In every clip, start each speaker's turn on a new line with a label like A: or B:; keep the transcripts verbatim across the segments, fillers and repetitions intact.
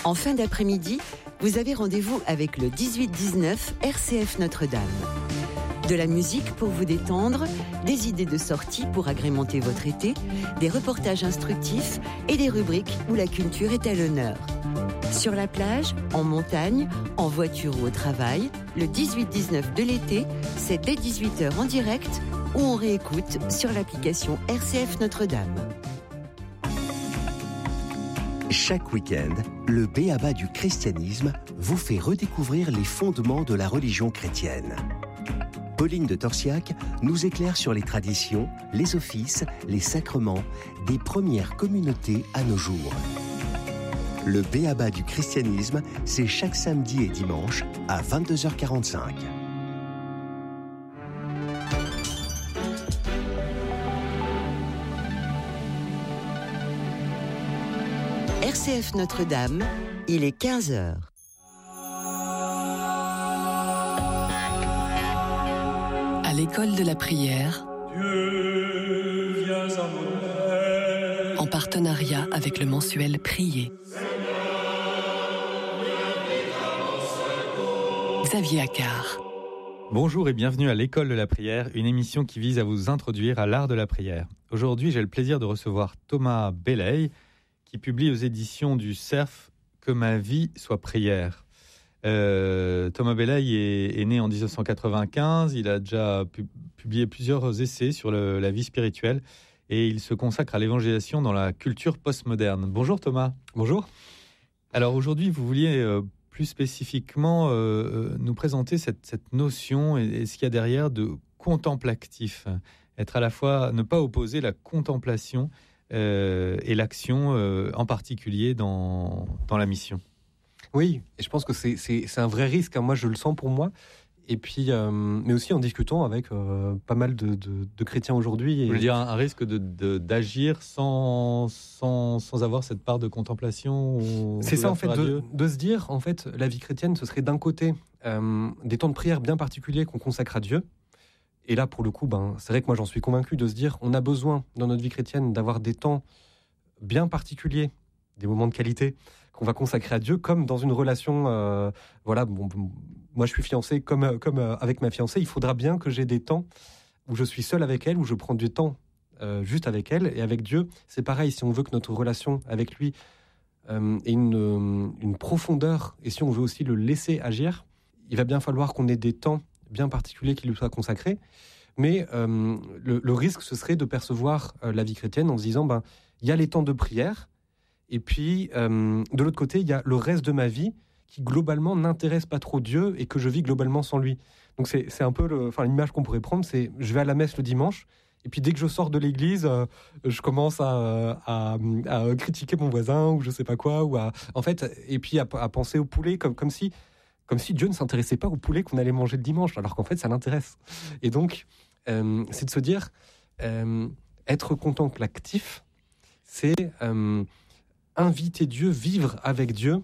A: En fin d'après-midi, vous avez rendez-vous avec le dix-huit dix-neuf R C F Notre-Dame. De la musique pour vous détendre, des idées de sortie pour agrémenter votre été, des reportages instructifs et des rubriques où la culture est à l'honneur. Sur la plage, en montagne, en voiture ou au travail, le dix-huit dix-neuf de l'été, c'est dès dix-huit heures en direct ou on réécoute sur l'application R C F Notre-Dame.
B: Chaque week-end, le b.a.-ba du christianisme vous fait redécouvrir les fondements de la religion chrétienne. Pauline de Torsiac nous éclaire sur les traditions, les offices, les sacrements des premières communautés à nos jours. Le b.a.-ba du christianisme, c'est chaque samedi et dimanche à vingt-deux heures quarante-cinq.
A: R C F Notre-Dame, il est quinze heures.
C: À l'école de la prière,
D: Dieu, viens à mon aide.
C: En partenariat avec le mensuel Prier. Xavier Accard.
E: Bonjour et bienvenue à l'école de la prière, une émission qui vise à vous introduire à l'art de la prière. Aujourd'hui, j'ai le plaisir de recevoir Thomas Belley, qui publie aux éditions du Cerf « Que ma vie soit prière ». Euh, Thomas Belley est, est né en dix-neuf cent quatre-vingt-quinze, il a déjà pu, publié plusieurs essais sur le, la vie spirituelle et il se consacre à l'évangélisation dans la culture postmoderne. Bonjour Thomas.
F: Bonjour.
E: Alors aujourd'hui, vous vouliez euh, plus spécifiquement euh, nous présenter cette, cette notion et, et ce qu'il y a derrière de contemplatif. Être à la fois, ne pas opposer la contemplation euh, et l'action, euh, en particulier dans, dans la mission.
F: Oui, et je pense que c'est, c'est, c'est un vrai risque, hein. Moi je le sens pour moi, et puis, euh, mais aussi en discutant avec euh, pas mal de, de, de chrétiens aujourd'hui. Et...
E: Je veux dire, un, un risque de, de, d'agir sans, sans, sans avoir cette part de contemplation ou
F: c'est ça en fait, de, de se dire, en fait, la vie chrétienne, ce serait d'un côté euh, des temps de prière bien particuliers qu'on consacre à Dieu, et là pour le coup, ben, c'est vrai que moi j'en suis convaincu, de se dire, on a besoin dans notre vie chrétienne d'avoir des temps bien particuliers, des moments de qualité, qu'on va consacrer à Dieu, comme dans une relation, euh, voilà, bon, bon, moi je suis fiancé, comme, comme euh, avec ma fiancée, il faudra bien que j'ai des temps où je suis seul avec elle, où je prends du temps euh, juste avec elle, et avec Dieu, c'est pareil, si on veut que notre relation avec lui euh, ait une, une profondeur, et si on veut aussi le laisser agir, il va bien falloir qu'on ait des temps bien particuliers qui lui soient consacrés, mais euh, le, le risque, ce serait de percevoir euh, la vie chrétienne en se disant, ben, il y a les temps de prière, et puis, euh, de l'autre côté, il y a le reste de ma vie qui, globalement, n'intéresse pas trop Dieu et que je vis globalement sans lui. Donc, c'est, c'est un peu le, enfin, l'image qu'on pourrait prendre, c'est je vais à la messe le dimanche, et puis dès que je sors de l'église, euh, je commence à, à, à critiquer mon voisin, ou je sais pas quoi, ou à, en fait, et puis à, à penser au poulet, comme, comme, si, comme si Dieu ne s'intéressait pas au poulet qu'on allait manger le dimanche, alors qu'en fait, ça l'intéresse. Et donc, euh, c'est de se dire, euh, être contemplatif, c'est... Euh, inviter Dieu, vivre avec Dieu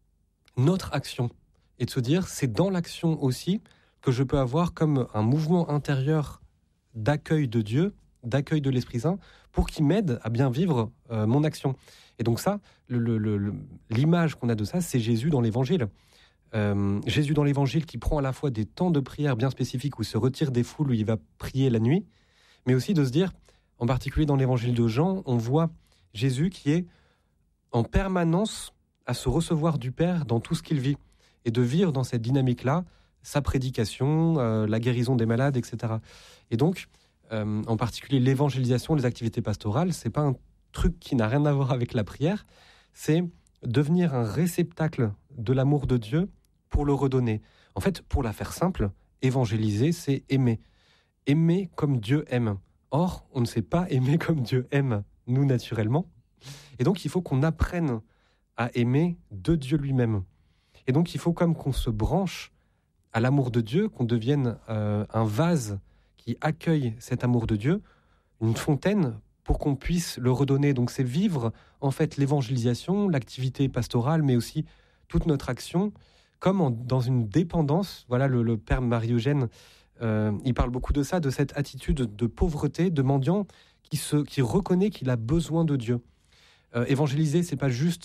F: notre action. Et de se dire, c'est dans l'action aussi que je peux avoir comme un mouvement intérieur d'accueil de Dieu, d'accueil de l'Esprit Saint, pour qu'il m'aide à bien vivre euh, mon action. Et donc ça, le, le, le, l'image qu'on a de ça, c'est Jésus dans l'Évangile. Euh, Jésus dans l'Évangile qui prend à la fois des temps de prière bien spécifiques où il se retire des foules, où il va prier la nuit, mais aussi de se dire, en particulier dans l'Évangile de Jean, on voit Jésus qui est en permanence à se recevoir du Père dans tout ce qu'il vit, et de vivre dans cette dynamique-là, sa prédication, euh, la guérison des malades, et cetera. Et donc, euh, en particulier l'évangélisation, les activités pastorales, c'est pas un truc qui n'a rien à voir avec la prière, c'est devenir un réceptacle de l'amour de Dieu pour le redonner. En fait, pour la faire simple, évangéliser, c'est aimer. Aimer comme Dieu aime. Or, on ne sait pas aimer comme Dieu aime, nous, naturellement. Et donc, il faut qu'on apprenne à aimer de Dieu lui-même. Et donc, il faut comme qu'on se branche à l'amour de Dieu, qu'on devienne euh, un vase qui accueille cet amour de Dieu, une fontaine pour qu'on puisse le redonner. Donc, c'est vivre, en fait, l'évangélisation, l'activité pastorale, mais aussi toute notre action, comme en, dans une dépendance. Voilà, le, le père Marie-Eugène, euh, il parle beaucoup de ça, de cette attitude de pauvreté, de mendiant, qui, se, qui reconnaît qu'il a besoin de Dieu. Euh, évangéliser, c'est pas juste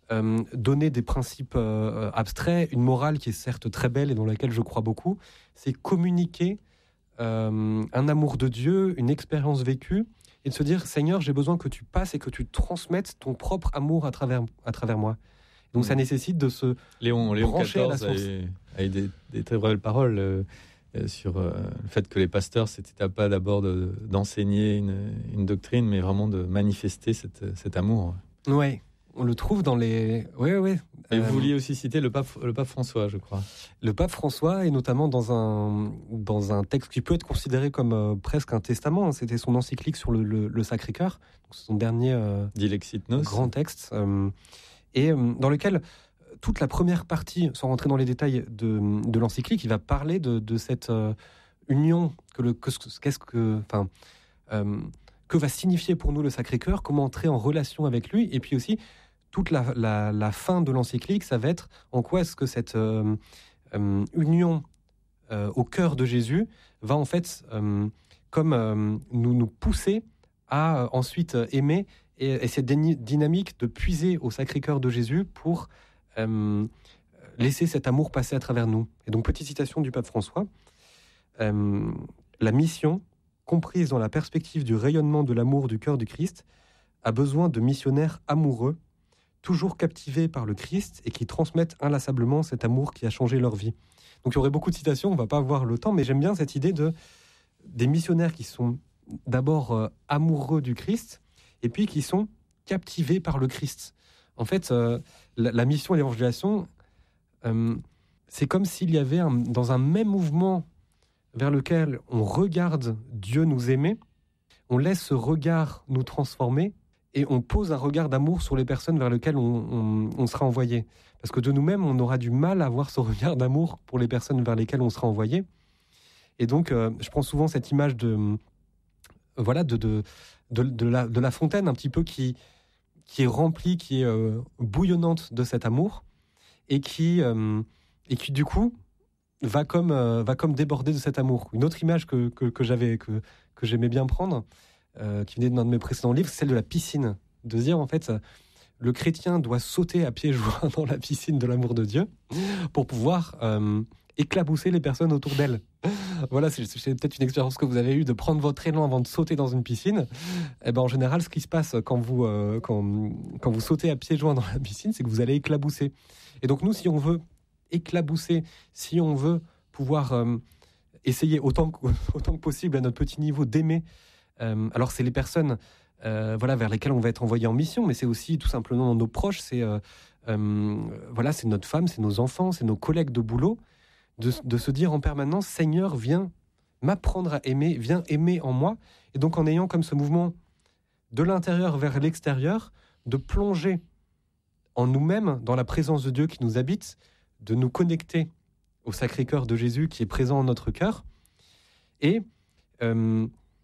F: euh, donner des principes euh, abstraits, une morale qui est certes très belle et dans laquelle je crois beaucoup. C'est communiquer euh, un amour de Dieu, une expérience vécue, et de se dire, Seigneur, j'ai besoin que tu passes et que tu transmettes ton propre amour à travers, à travers moi. Donc mmh. ça nécessite de se
E: Léon, Léon
F: brancher à la source.
E: quatorze a eu des, des très belles paroles euh, sur euh, le fait que les pasteurs, c'était pas d'abord de, d'enseigner une, une doctrine, mais vraiment de manifester cette, cet amour.
F: Oui, on le trouve dans les... Oui, oui.
E: Et euh... vous vouliez aussi citer le pape, le pape François, je crois.
F: Le pape François, et notamment dans un, dans un texte qui peut être considéré comme euh, presque un testament. C'était son encyclique sur le, le, le Sacré-Cœur, son dernier euh,
E: Dilexit Nos.
F: grand texte, euh, et euh, dans lequel toute la première partie, sans rentrer dans les détails de, de l'encyclique, il va parler de, de cette euh, union, que le, que, qu'est-ce que, enfin, euh, que va signifier pour nous le Sacré-Cœur, comment entrer en relation avec lui, et puis aussi toute la, la, la fin de l'encyclique, ça va être en quoi est-ce que cette euh, euh, union euh, au cœur de Jésus va en fait euh, comme euh, nous, nous pousser à euh, ensuite aimer, et, et cette dynamique de puiser au Sacré-Cœur de Jésus pour euh, laisser cet amour passer à travers nous. Et donc, petite citation du pape François, euh, la mission, comprise dans la perspective du rayonnement de l'amour du cœur du Christ, a besoin de missionnaires amoureux, toujours captivés par le Christ et qui transmettent inlassablement cet amour qui a changé leur vie. Donc il y aurait beaucoup de citations, on ne va pas avoir le temps, mais j'aime bien cette idée de, des missionnaires qui sont d'abord euh, amoureux du Christ et puis qui sont captivés par le Christ. En fait, euh, la, la mission et l'évangélisation, euh, c'est comme s'il y avait un, dans un même mouvement vers lequel on regarde Dieu nous aimer, on laisse ce regard nous transformer et on pose un regard d'amour sur les personnes vers lesquelles on, on, on sera envoyé. Parce que de nous-mêmes, on aura du mal à avoir ce regard d'amour pour les personnes vers lesquelles on sera envoyé. Et donc, euh, je prends souvent cette image de, euh, voilà, de, de, de, de, la, de la fontaine un petit peu qui, qui est remplie, qui est euh, bouillonnante de cet amour et qui, euh, et qui du coup, va comme, euh, va comme déborder de cet amour. Une autre image que, que, que, j'avais, que, que j'aimais bien prendre, Euh, qui venait d'un de mes précédents livres, c'est celle de la piscine. De dire, en fait, le chrétien doit sauter à pieds joints dans la piscine de l'amour de Dieu pour pouvoir euh, éclabousser les personnes autour d'elle. Voilà, c'est, c'est peut-être une expérience que vous avez eue de prendre votre élan avant de sauter dans une piscine. Et ben, en général, ce qui se passe quand vous, euh, quand, quand vous sautez à pieds joints dans la piscine, c'est que vous allez éclabousser. Et donc, nous, si on veut éclabousser, si on veut pouvoir euh, essayer autant que, autant que possible à notre petit niveau d'aimer, Euh, alors c'est les personnes euh, voilà, vers lesquelles on va être envoyé en mission, mais c'est aussi tout simplement nos proches, c'est, euh, euh, voilà, c'est notre femme, c'est nos enfants, c'est nos collègues de boulot, de, de se dire en permanence, Seigneur, viens m'apprendre à aimer, viens aimer en moi. Et donc en ayant comme ce mouvement de l'intérieur vers l'extérieur, de plonger en nous-mêmes, dans la présence de Dieu qui nous habite, de nous connecter au Sacré-Cœur de Jésus qui est présent en notre cœur, et euh,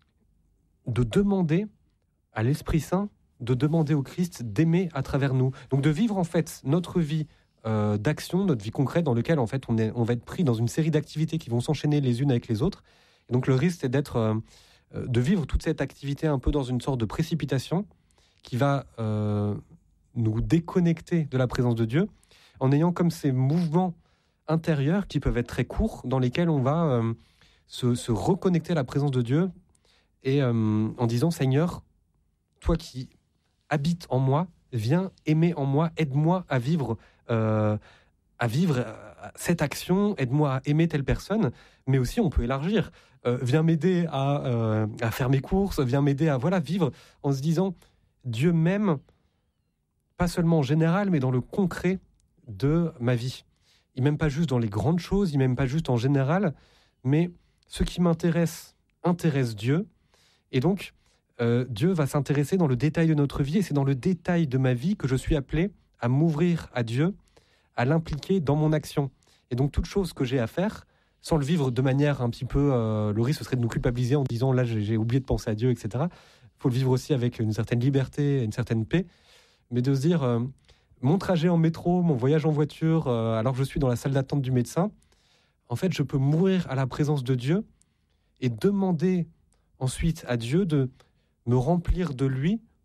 F: de demander à l'Esprit Saint, de demander au Christ d'aimer à travers nous. Donc de vivre en fait notre vie euh, d'action, notre vie concrète dans laquelle en fait on, est, on va être pris dans une série d'activités qui vont s'enchaîner les unes avec les autres. Et donc le risque c'est d'être, euh, de vivre toute cette activité un peu dans une sorte de précipitation qui va euh, nous déconnecter de la présence de Dieu, en ayant comme ces mouvements intérieurs qui peuvent être très courts, dans lesquels on va euh, se, se reconnecter à la présence de Dieu, et euh, en disant, Seigneur, toi qui habites en moi, viens aimer en moi, aide-moi à vivre, euh, à vivre cette action, aide-moi à aimer telle personne, mais aussi on peut élargir. Euh, viens m'aider à, euh, à faire mes courses, viens m'aider à voilà, vivre en se disant, Dieu m'aime, pas seulement en général, mais dans le concret de ma vie. Il m'aime pas juste dans les grandes choses, il m'aime pas juste en général, mais ce qui m'intéresse intéresse Dieu. Et donc, euh, Dieu va s'intéresser dans le détail de notre vie, et c'est dans le détail de ma vie que je suis appelé à m'ouvrir à Dieu, à l'impliquer dans mon action. Et donc, toute chose que j'ai à faire, sans le vivre de manière un petit peu... Euh, le risque, ce serait de nous culpabiliser en disant, là, j'ai, j'ai oublié de penser à Dieu, et cetera. Il faut le vivre aussi avec une certaine liberté, une certaine paix, mais de se dire, euh, mon trajet en métro, mon voyage en voiture, euh, alors que je suis dans la salle d'attente du médecin, en fait, je peux mourir à la présence de Dieu et demander... ensuite à Dieu de me remplir de lui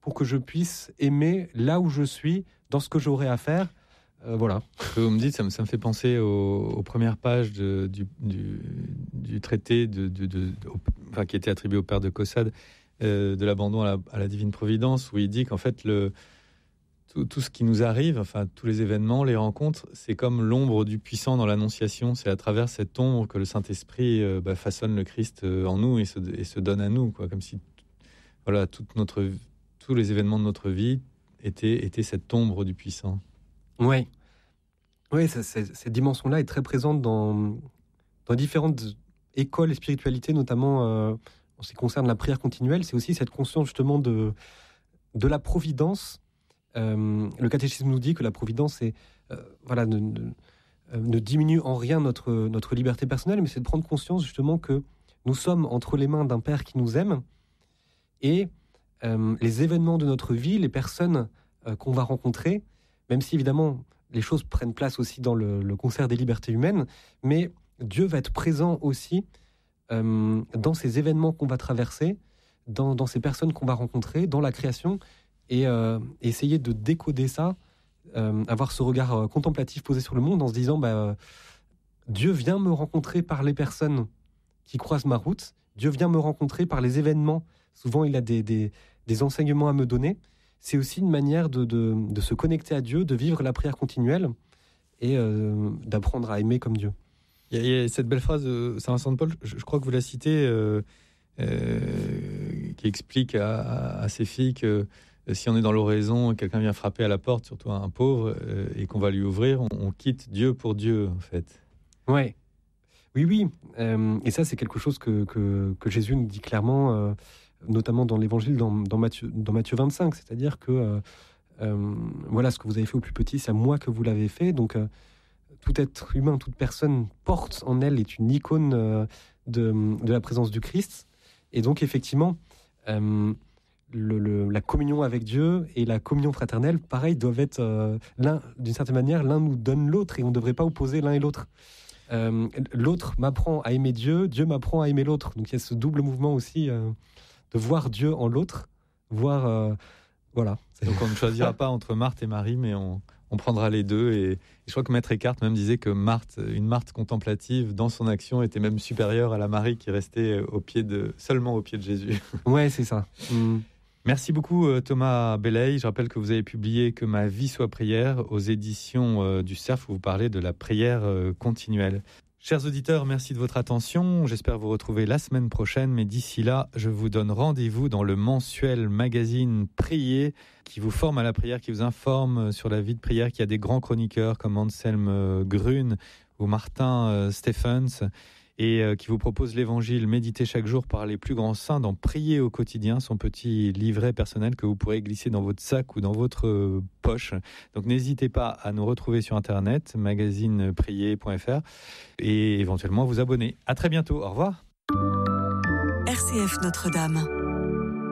F: pour que je puisse aimer là où je suis, dans ce que j'aurais à faire. Euh, voilà.
E: Ce que vous me dites, ça me, ça me fait penser aux, aux premières pages de, du, du, du traité de, de, de, de, enfin, qui était attribué au père de Caussade, euh, de l'abandon à la, à la divine providence, où il dit qu'en fait, le, tout, tout ce qui nous arrive, enfin, tous les événements, les rencontres, c'est comme l'ombre du puissant dans l'Annonciation. C'est à travers cette ombre que le Saint-Esprit euh, bah, façonne le Christ en nous et se, et se donne à nous, quoi, comme si voilà, toute notre, tous les événements de notre vie étaient, étaient cette ombre du puissant.
F: Oui, oui, ça, c'est, cette dimension-là est très présente dans, dans différentes écoles et spiritualités, notamment euh, en ce qui concerne la prière continuelle. C'est aussi cette conscience justement de, de la providence. Euh, le catéchisme nous dit que la providence est, euh, voilà, ne, ne, ne diminue en rien notre, notre liberté personnelle, mais c'est de prendre conscience justement que nous sommes entre les mains d'un Père qui nous aime et euh, les événements de notre vie, les personnes euh, qu'on va rencontrer, même si évidemment les choses prennent place aussi dans le, le concert des libertés humaines, mais Dieu va être présent aussi euh, dans ces événements qu'on va traverser, dans, dans ces personnes qu'on va rencontrer, dans la création, et euh, essayer de décoder ça, euh, avoir ce regard euh, contemplatif posé sur le monde en se disant bah, euh, Dieu vient me rencontrer par les personnes qui croisent ma route, Dieu vient me rencontrer par les événements, souvent il a des, des, des enseignements à me donner. C'est aussi une manière de, de, de se connecter à Dieu, de vivre la prière continuelle et euh, d'apprendre à aimer comme Dieu.
E: Il y, a, il y a cette belle phrase de Saint Vincent de Paul, je, je crois que vous la citez, euh, euh, qui explique à, à, à ses filles que euh, si on est dans l'oraison, quelqu'un vient frapper à la porte, surtout un pauvre, euh, et qu'on va lui ouvrir, on, on quitte Dieu pour Dieu, en fait.
F: Ouais. Oui, oui. Euh, et ça, c'est quelque chose que, que, que Jésus nous dit clairement, euh, notamment dans l'Évangile, dans, dans, Matthieu, dans Matthieu vingt-cinq. C'est-à-dire que, euh, euh, voilà, ce que vous avez fait au plus petit, c'est à moi que vous l'avez fait. Donc, euh, tout être humain, toute personne porte en elle, est une icône euh, de, de la présence du Christ. Et donc, effectivement, euh, le, le, la communion avec Dieu et la communion fraternelle, pareil, doivent être, euh, l'un, d'une certaine manière, l'un nous donne l'autre et on ne devrait pas opposer l'un et l'autre. Euh, l'autre m'apprend à aimer Dieu, Dieu m'apprend à aimer l'autre. Donc il y a ce double mouvement aussi euh, de voir Dieu en l'autre, voir euh, voilà.
E: Donc on ne choisira pas entre Marthe et Marie, mais on, on prendra les deux. Et, et je crois que Maître Eckhart même disait que Marthe, une Marthe contemplative, dans son action, était même supérieure à la Marie qui restait au pied de, seulement au pied de Jésus.
F: Ouais, c'est ça. Mm.
E: Merci beaucoup Thomas Belley. Je rappelle que vous avez publié Que ma vie soit prière aux éditions du Cerf où vous parlez de la prière continuelle. Chers auditeurs, merci de votre attention. J'espère vous retrouver la semaine prochaine, mais d'ici là, je vous donne rendez-vous dans le mensuel magazine Prier qui vous forme à la prière, qui vous informe sur la vie de prière, qui a des grands chroniqueurs comme Anselme Grune ou Martin Stephens, et qui vous propose l'évangile médité chaque jour par les plus grands saints dans Prier au quotidien, son petit livret personnel que vous pourrez glisser dans votre sac ou dans votre poche. Donc n'hésitez pas à nous retrouver sur internet, magazine prier point f r, et éventuellement vous abonner. À très bientôt, au revoir.
C: R C F Notre-Dame.